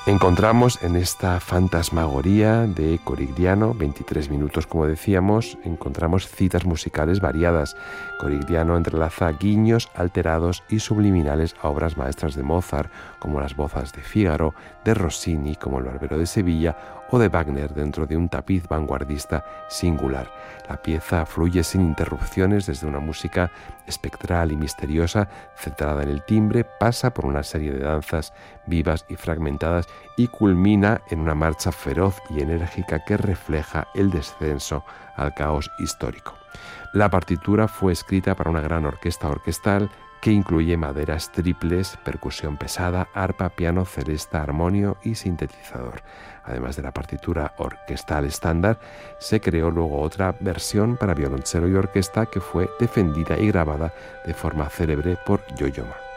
Encontramos en esta fantasmagoría de Corigliano, 23 minutos como decíamos, encontramos citas musicales variadas. Corigliano entrelaza guiños alterados y subliminales a obras maestras de Mozart, como las Bozas de Fígaro, de Rossini, como El Barbero de Sevilla, o de Wagner dentro de un tapiz vanguardista singular. La pieza fluye sin interrupciones desde una música espectral y misteriosa, centrada en el timbre, pasa por una serie de danzas vivas y fragmentadas y culmina en una marcha feroz y enérgica que refleja el descenso al caos histórico. La partitura fue escrita para una gran orquesta orquestal que incluye maderas triples, percusión pesada, arpa, piano, celesta, armonio y sintetizador. Además de la partitura orquestal estándar, se creó luego otra versión para violonchelo y orquesta que fue defendida y grabada de forma célebre por Yo-Yo Ma.